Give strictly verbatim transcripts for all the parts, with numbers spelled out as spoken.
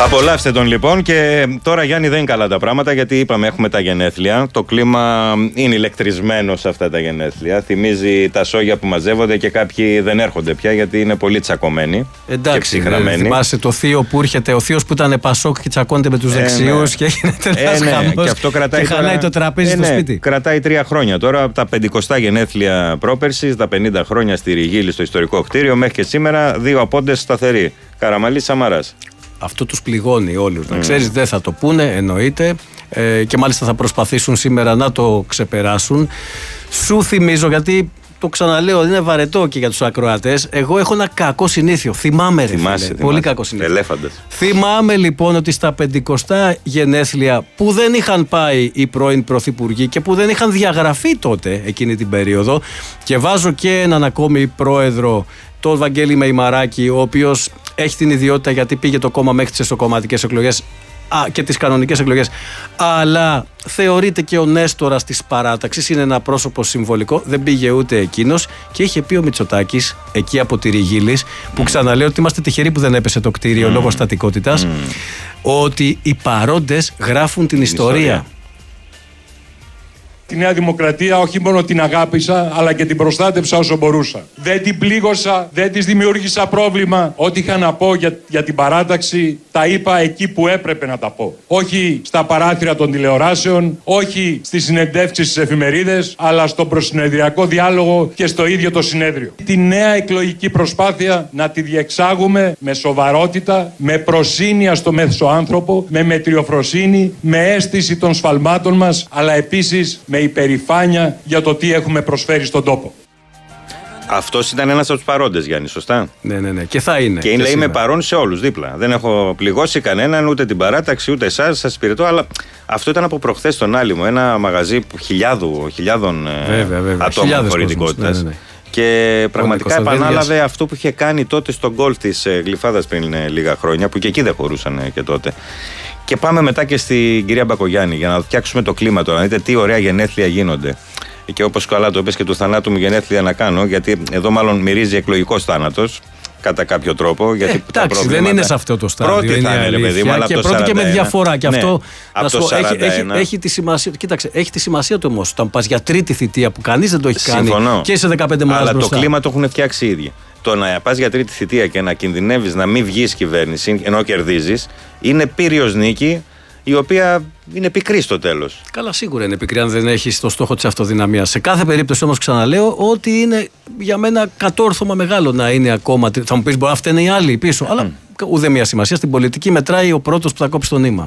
Απολαύστε τον λοιπόν. Και τώρα, Γιάννη, δεν είναι καλά τα πράγματα, γιατί είπαμε έχουμε τα γενέθλια. Το κλίμα είναι ηλεκτρισμένο σε αυτά τα γενέθλια. Θυμίζει τα σόγια που μαζεύονται και κάποιοι δεν έρχονται πια γιατί είναι πολύ τσακωμένοι. Εντάξει, και ψυχρamenοι. Θυμάσαι το θείο που έρχεται, ο θείος που ήταν Πασόκ και τσακώνεται με τους ε, δεξιούς ναι. και γίνεται ένας ε, ναι. χαμός. Και αυτό κρατάει και τώρα... χαλάει το τραπέζι ε, στο ναι. σπίτι. Κρατάει τρία χρόνια τώρα. Από τα πεντηκοστά γενέθλια πρόπερσης, τα πενήντα χρόνια στη Ριγίλη, στο ιστορικό κτίριο, μέχρι και σήμερα δύο απόντες σταθεροί. Καραμανλής, Σαμαράς. Αυτό τους πληγώνει όλους. Mm. Να ξέρεις, δεν θα το πούνε, εννοείται. Ε, και μάλιστα θα προσπαθήσουν σήμερα να το ξεπεράσουν. Σου θυμίζω, γιατί το ξαναλέω, είναι βαρετό και για τους ακροατές. Εγώ έχω ένα κακό συνήθειο. Θυμάμαι, ρε θυμάσαι, φίλε. Πολύ κακό συνήθειο. Ελέφαντας. Θυμάμαι λοιπόν ότι στα πεντηκοστά γενέθλια που δεν είχαν πάει οι πρώην πρωθυπουργοί και που δεν είχαν διαγραφεί τότε εκείνη την περίοδο, και βάζω και έναν ακόμη πρόεδρο, τον Βαγγέλη Μεϊμαράκη, ο οποίος έχει την ιδιότητα, γιατί πήγε το κόμμα μέχρι τις εσωκομματικές εκλογές α, και τις κανονικές εκλογές, αλλά θεωρείται και ο Νέστορας της παράταξης, είναι ένα πρόσωπο συμβολικό, δεν πήγε ούτε εκείνος, και είχε πει ο Μητσοτάκης εκεί από τη Ριγίλης, που ξαναλέω ότι είμαστε τυχεροί που δεν έπεσε το κτίριο mm. λόγω στατικότητας, mm. ότι οι παρόντες γράφουν την, την ιστορία. ιστορία. Τη Νέα Δημοκρατία όχι μόνο την αγάπησα, αλλά και την προστάτεψα όσο μπορούσα. Δεν την πλήγωσα, δεν της δημιούργησα πρόβλημα. Ό,τι είχα να πω για, για την παράταξη, τα είπα εκεί που έπρεπε να τα πω. Όχι στα παράθυρα των τηλεοράσεων, όχι στις συνεντεύξεις στις εφημερίδες, αλλά στον προσυνεδριακό διάλογο και στο ίδιο το συνέδριο. Τη νέα εκλογική προσπάθεια να τη διεξάγουμε με σοβαρότητα, με προσύνεια στο μεσοάνθρωπο, με μετριοφροσύνη, με αίσθηση των σφαλμάτων μας, αλλά επίσης με υπερηφάνεια για το τι έχουμε προσφέρει στον τόπο. Αυτός ήταν ένας από τους παρόντες, Γιάννη, σωστά. Ναι, ναι, ναι. Και θα είναι. Και, και είναι, είμαι παρόν σε όλους δίπλα. Δεν έχω πληγώσει κανέναν, ούτε την παράταξη, ούτε εσάς, σας υπηρετώ. Αλλά αυτό ήταν από προχθές στον Άλυμο. Ένα μαγαζί χιλιάδου, χιλιάδων βέβαια, βέβαια. ατόμων χωρητικότητας. Ναι, ναι, ναι. Και πραγματικά επανάλαβε αυτό που είχε κάνει τότε στο γκολ της Γλυφάδας πριν λίγα χρόνια, που και εκεί δεν χωρούσαν και τότε. Και πάμε μετά και στην κυρία Μπακογιάννη για να φτιάξουμε το κλίμα τώρα. Να δείτε τι ωραία γενέθλια γίνονται. Και όπως καλά το είπες, και του θανάτου μου γενέθλια να κάνω, γιατί εδώ μάλλον μυρίζει εκλογικός θάνατος. Κατά κάποιο τρόπο. Γιατί ε, εντάξει, δεν είναι σε αυτό το στάδιο. Πρώτη θα είναι, ρε παιδί μου, αλλά και το πρώτη και με διαφορά. Και ναι, αυτό να σου πω, έχει, έχει, έχει τη σημασία. Κοίταξε, έχει τη σημασία του όμως όταν πας για τρίτη θητεία που κανείς δεν το έχει Συμφωνώ. κάνει και είσαι δεκαπέντε μήνες μπροστά. Αλλά το κλίμα το έχουν φτιάξει οι ίδιοι. Το να πας για τρίτη θητεία και να κινδυνεύεις να μην βγεις κυβέρνηση ενώ κερδίζεις, είναι πύριος νίκη, η οποία είναι πικρή στο τέλος. Καλά, σίγουρα είναι πικρή αν δεν έχεις το στόχο της αυτοδυναμίας. Σε κάθε περίπτωση όμως ξαναλέω ότι είναι για μένα κατόρθωμα μεγάλο να είναι ακόμα. Θα μου πεις, μπορεί αυτά είναι οι άλλοι πίσω, mm. αλλά ούτε μια σημασία. Στην πολιτική μετράει ο πρώτος που θα κόψει το νήμα.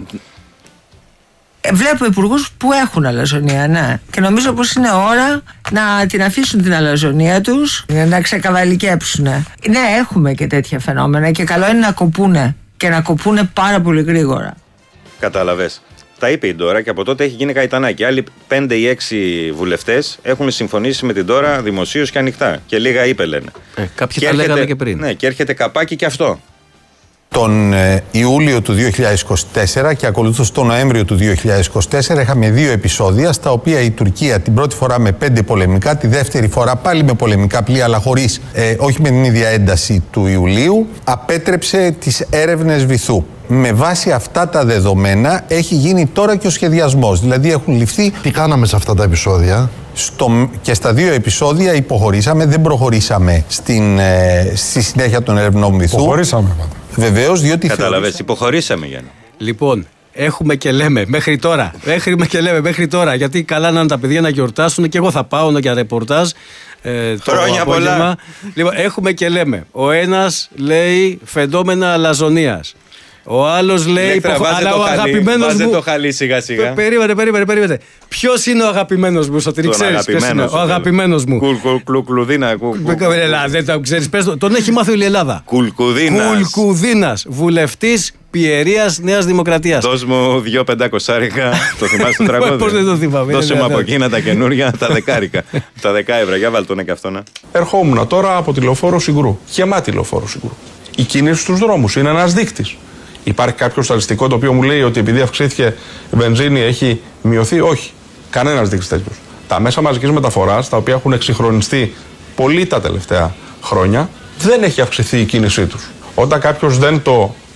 Βλέπω υπουργούς που έχουν αλαζονία, ναι. Και νομίζω πως είναι ώρα να την αφήσουν την αλαζονία τους, να ξεκαβαλικέψουν. Ναι, έχουμε και τέτοια φαινόμενα και καλό είναι να κοπούνε και να κοπούνε πάρα πολύ γρήγορα. Κατάλαβες. Τα είπε η Ντόρα και από τότε έχει γίνει καητανάκι. Άλλοι πέντε ή έξι βουλευτές έχουν συμφωνήσει με την Ντόρα δημοσίως και ανοιχτά. Και λίγα είπε, λένε. Ε, κάποιοι τα λέγανε και πριν. Ναι, και έρχεται καπάκι και αυτό. Τον ε, Ιούλιο του δύο χιλιάδες είκοσι τέσσερα και ακολούθως τον Νοέμβριο του δύο χιλιάδες είκοσι τέσσερα είχαμε δύο επεισόδια στα οποία η Τουρκία την πρώτη φορά με πέντε πολεμικά, τη δεύτερη φορά πάλι με πολεμικά πλοία, αλλά χωρίς, ε, όχι με την ίδια ένταση του Ιουλίου, απέτρεψε τις έρευνες βυθού. Με βάση αυτά τα δεδομένα έχει γίνει τώρα και ο σχεδιασμός. Δηλαδή έχουν ληφθεί. Τι κάναμε σε αυτά τα επεισόδια? Στο, και στα δύο επεισόδια υποχωρήσαμε, δεν προχωρήσαμε στην, ε, στη συνέχεια των ερευνών βυθού. Υποχωρήσαμε. Βεβαίως, διότι. Καταλαβες, θεωρήσα... υποχωρήσαμε, Γιάννη. Λοιπόν, έχουμε και λέμε μέχρι τώρα. Έχουμε και λέμε μέχρι τώρα. Γιατί καλά να είναι τα παιδιά να γιορτάσουν και εγώ θα πάω για ρεπορτάζ. Ε, Χρόνια πολλά. Λοιπόν, έχουμε και λέμε. Ο ένας λέει φαινόμενα αλαζονίας. Ο άλλος λέει. Λέκτρα, υποχ... αλλά το ο χαλί, αγαπημένος μου. το χαλί σιγά σιγά. Περίμενε, περίμενε, περίμενε. Ποιος είναι ο αγαπημένος μου, Σωτήρη, ξέρεις ποιος είναι? Ο αγαπημένος μου. Κουλκουδίνα. Δεν το ξέρεις, πες το. Τον έχει μάθει όλη η Ελλάδα. Κουλκουδίνας. Κουλκουδίνας. Βουλευτής Πιερίας Νέας Δημοκρατίας. Δώσ' μου δυο πεντακοσάρικα. Το θυμάσαι το τραγούδι? Πώς δεν το θυμάμαι. Δώσε μου από εκείνα τα καινούρια, τα δεκάρικα. Τα δεκάευρα. Για βάλτε τον και αυτό να. Ερχόμουν τώρα από τη λεωφόρο Συγκρού. Γεμάτη λεωφόρο Συγκρού. Η κίνηση στους δρόμους είναι ένας δείκτης. Υπάρχει κάποιο στατιστικό το οποίο μου λέει ότι επειδή αυξήθηκε η βενζίνη έχει μειωθεί? Όχι. Κανένας δείκτης τέτοιος. Τα μέσα μαζικής μεταφοράς, τα οποία έχουν εξυγχρονιστεί πολύ τα τελευταία χρόνια, δεν έχει αυξηθεί η κίνησή τους. Όταν κάποιος δεν το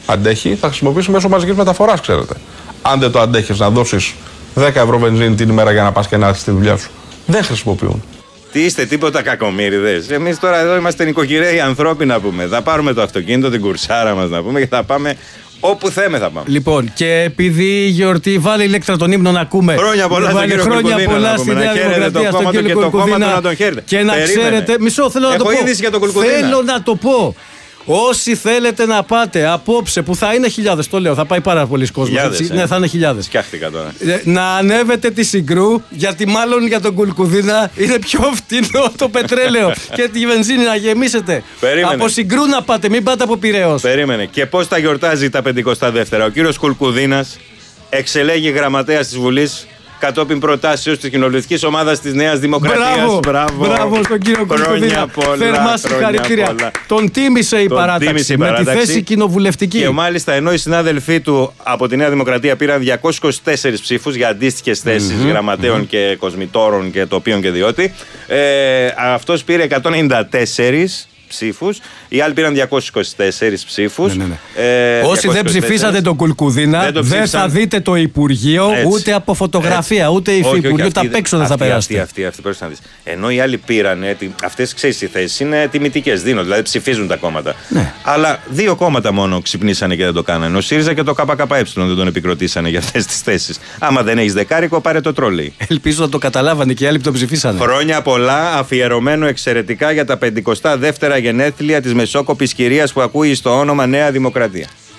αντέχει, θα χρησιμοποιήσει μέσω μαζικής μεταφοράς, ξέρετε. Αν δεν το αντέχεις να δώσεις δέκα ευρώ βενζίνη την ημέρα για να πας και να έρθεις στη δουλειά σου, δεν χρησιμοποιούν. Τι είστε, τίποτα κακομοίριδες. Εμείς τώρα εδώ είμαστε νοικοκυρέοι ανθρώποι να πούμε. Θα πάρουμε το αυτοκίνητο, την κουρσάρα μας να πούμε και θα πάμε όπου θέμε θα πάμε. Λοιπόν, και επειδή η γιορτή βάλει ηλέκτρα τον ύμνο να ακούμε. Χρόνια πολλά στον κύριο χρόνια πολλά στη Νέα Δημοκρατία, στον κύριο Κουλκουδίνα. Και να ξέρετε, μισό θέλω να το πω. Θέλω να το πω. Όσοι θέλετε να πάτε απόψε, που θα είναι χιλιάδες, το λέω, θα πάει πάρα πολλοί κόσμος. Ε. Ναι, θα είναι χιλιάδες. Φτιάχτηκα τώρα. Να ανέβετε τη Συγκρού, γιατί μάλλον για τον Κουλκουδίνα είναι πιο φτηνό το πετρέλαιο και τη βενζίνη να γεμίσετε. Περίμενε. Από Συγκρού να πάτε, μην πάτε από Πειραιώς. Περίμενε. Και πώς τα γιορτάζει τα πεντηκοστά δεύτερα. Ο κύριος Κουλκουδίνας εξελέγει γραμματέας της Βουλής κατόπιν προτάσεως της κοινοβουλευτικής ομάδας της Νέας Δημοκρατίας. Μπράβο, μπράβο, μπράβο στον κύριο Κουλκουδίνα. Θερμά συγχαρητήρια. Τον τίμησε η Τον παράταξη τίμησε η με παράταξη. τη θέση κοινοβουλευτική. Και μάλιστα ενώ οι συνάδελφοί του από τη Νέα Δημοκρατία πήραν διακόσιους είκοσι τέσσερις ψήφους για αντίστοιχες θέσεις mm-hmm, γραμματέων mm-hmm. και κοσμητόρων και τοπίων και διότι, ε, αυτός πήρε εκατόν ενενήντα τέσσερις ψήφους, οι άλλοι πήραν διακόσιους είκοσι τέσσερις ψήφους. Ναι, ναι, ναι. Ε, Όσοι δεν ψηφίσατε τον Κουλκουδίνα, δεν, το δεν θα δείτε το Υπουργείο έτσι, ούτε από φωτογραφία, έτσι. Ούτε υφυπουργείο, ούτε απ' έξω δεν θα περάσετε. Αυτή, αυτή, αυτή, αυτή, ενώ οι άλλοι πήραν, αυτές ξέρεις οι θέσεις είναι τιμητικές, δίνουν, δηλαδή ψηφίζουν τα κόμματα. Ναι. Αλλά δύο κόμματα μόνο ξυπνήσανε και δεν το κάνανε. Ο ΣΥΡΙΖΑ και το ΚΚΕ δεν τον επικροτήσανε για αυτές τις θέσεις. Άμα δεν έχεις δεκάρικο, πάρε το τρόλεϊ. Ελπίζω να το καταλάβανε και οι άλλοι που το ψηφίσανε. Χρόνια πολλά, αφιερωμένο εξαιρετικά για τα πεντηκοστά δεύτερα γενέθλια της μεσόκοπης κυρίας που ακούει στο όνομα Νέα Δημοκρατία.